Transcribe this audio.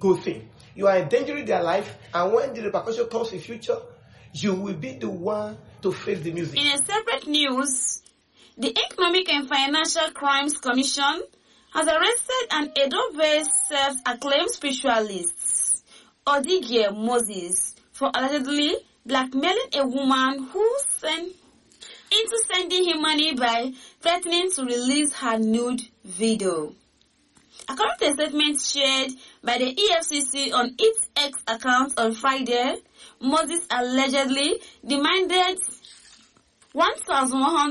good thing. You are endangering their life, and when the repercussion comes in future, you will be the one to face the music. In a separate news, the Economic and Financial Crimes Commission has arrested an Edo-based self-acclaimed spiritualist, Odigie Moses, for allegedly blackmailing a woman who into sending him money by threatening to release her nude video. According to a statement shared by the EFCC on its X account on Friday, Moses allegedly demanded 1,100